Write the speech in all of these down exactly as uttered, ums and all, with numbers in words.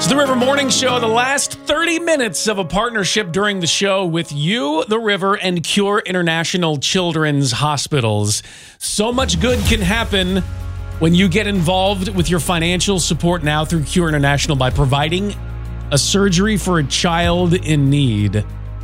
The River Morning Show, the last thirty minutes of a partnership during the show with you, The River, and Cure International Children's Hospitals. So much good can happen when you get involved with your financial support now through Cure International by providing a surgery for a child in need.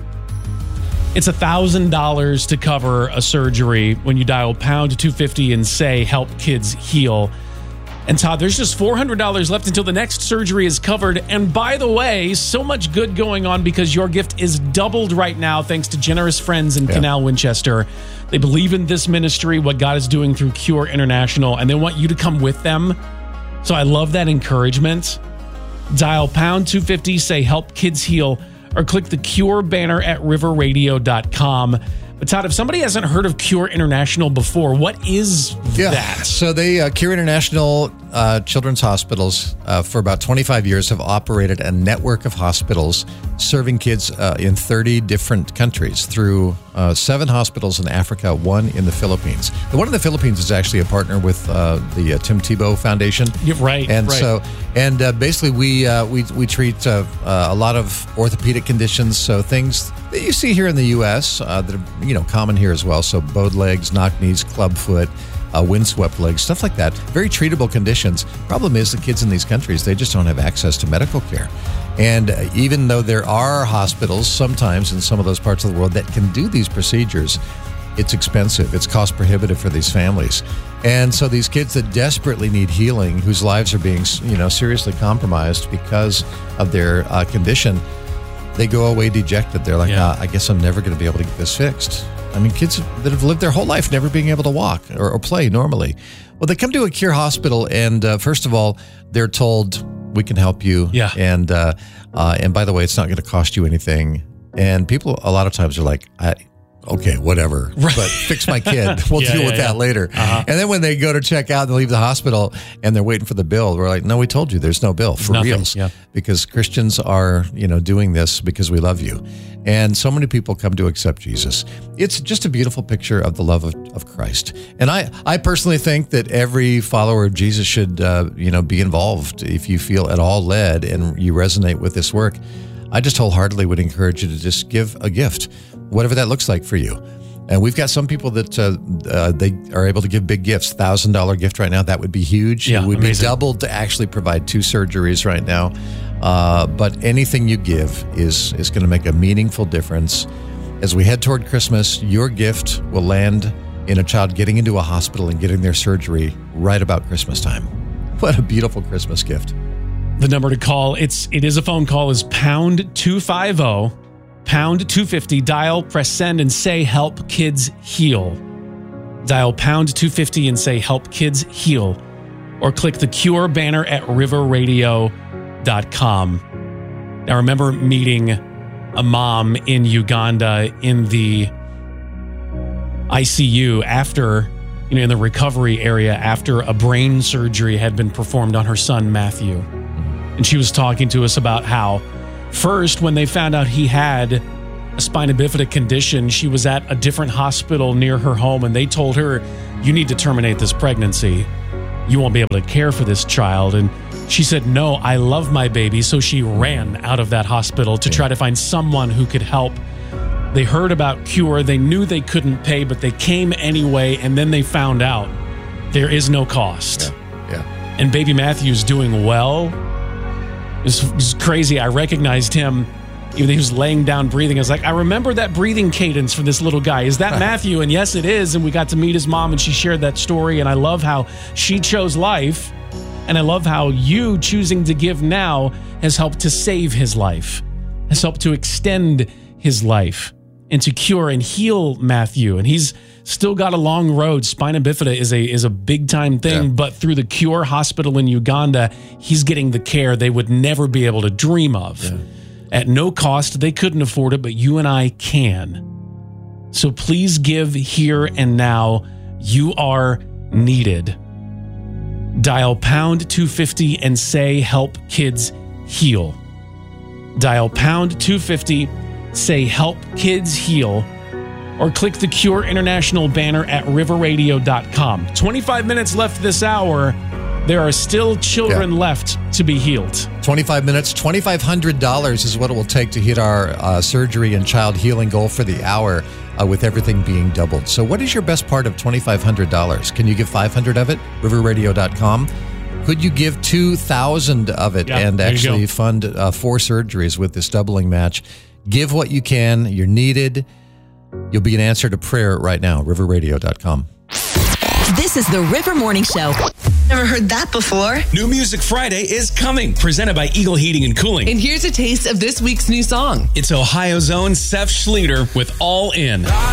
It's one thousand dollars to cover a surgery when you dial pound two fifty and say, help kids heal. And Todd, there's just four hundred dollars left until the next surgery is covered. And by the way, so much good going on because your gift is doubled right now thanks to generous friends in yeah. Canal Winchester. They believe in this ministry, what God is doing through Cure International, and they want you to come with them. So I love that encouragement. Dial pound two fifty, say help kids heal, or click the Cure banner at river radio dot com. But Todd, if somebody hasn't heard of Cure International before, what is yeah. that? So they, uh, Cure International uh, Children's Hospitals, uh, for about twenty-five years have operated a network of hospitals serving kids uh, in thirty different countries through uh, seven hospitals in Africa, one in the Philippines. The one in the Philippines is actually a partner with uh, the uh, Tim Tebow Foundation. Yeah, right. And right. so, and uh, basically we, uh, we, we treat uh, uh, a lot of orthopedic conditions. So things that you see here in the U S uh, that are, you know, common here as well. So bowed legs, knock knees, club foot, uh, windswept legs, stuff like that. Very treatable conditions. Problem is the kids in these countries, they just don't have access to medical care. And uh, even though there are hospitals sometimes in some of those parts of the world that can do these procedures, it's expensive. It's cost prohibitive for these families. And so these kids that desperately need healing, whose lives are being, you know, seriously compromised because of their uh, condition, they go away dejected. They're like, yeah. ah, I guess I'm never going to be able to get this fixed. I mean, kids that have lived their whole life never being able to walk or, or play normally. Well, they come to a Cure hospital, and uh, first of all, they're told, we can help you. Yeah. And, uh, uh, and by the way, it's not going to cost you anything. And people a lot of times are like, I, okay, whatever, right. but fix my kid. We'll yeah, deal yeah, with yeah. that later. Uh-huh. And then when they go to check out and leave the hospital and they're waiting for the bill, we're like, no, we told you there's no bill for Nothing. reals. Yeah. Because Christians are, you know, doing this because we love you. And so many people come to accept Jesus. It's just a beautiful picture of the love of, of Christ. And I, I personally think that every follower of Jesus should, uh, you know, be involved. If you feel at all led and you resonate with this work, I just wholeheartedly would encourage you to just give a gift, whatever that looks like for you. And we've got some people that uh, uh, they are able to give big gifts. one thousand dollars gift right now, that would be huge. Yeah, it would amazing. be doubled to actually provide two surgeries right now. Uh, but anything you give is, is going to make a meaningful difference. As we head toward Christmas, your gift will land in a child getting into a hospital and getting their surgery right about Christmas time. What a beautiful Christmas gift. The number to call, it's it is a phone call, is pound two fifty. Pound two fifty, dial, press send, and say, help kids heal. Dial pound two fifty and say, help kids heal. Or click the Cure banner at river radio dot com. Now, I remember meeting a mom in Uganda in the I C U after, you know, in the recovery area after a brain surgery had been performed on her son, Matthew. And she was talking to us about how first, when they found out he had a spina bifida condition, she was at a different hospital near her home, and they told her, you need to terminate this pregnancy. You won't be able to care for this child. And she said, no, I love my baby. So she ran out of that hospital to try to find someone who could help. They heard about Cure. They knew they couldn't pay, but they came anyway, and then they found out there is no cost. Yeah. yeah. And baby Matthew's doing well. It was, it was crazy. I recognized him. Even though he was laying down breathing. I was like, I remember that breathing cadence from this little guy. Is that Matthew? And yes, it is. And we got to meet his mom, and she shared that story. And I love how she chose life. And I love how you choosing to give now has helped to save his life, has helped to extend his life and to cure and heal Matthew. And he's still got a long road. Spina bifida is a is a big time thing, yeah. But through the Cure Hospital in Uganda, he's getting the care they would never be able to dream of. Yeah. At no cost, they couldn't afford it, but you and I can. So please give here and now. You are needed. Dial pound two fifty and say, help kids heal. Dial pound two fifty, say, help kids heal, or click the Cure International banner at river radio dot com. twenty-five minutes left this hour. there are still children Yeah. left to be healed. twenty-five minutes, twenty-five hundred dollars is what it will take to hit our uh, surgery and child healing goal for the hour, uh, with everything being doubled. So what is your best part of twenty-five hundred dollars? Can you give five hundred of it? river radio dot com. Could you give two thousand of it Yeah, and there you actually go. fund uh, four surgeries with this doubling match? Give what you can. You're needed. You'll be an answer to prayer right now. river radio dot com. This is the River Morning Show. Never heard that before. New Music Friday is coming, presented by Eagle Heating and Cooling. And here's a taste of this week's new song. It's Ohio's own Seth Schlueter with All In.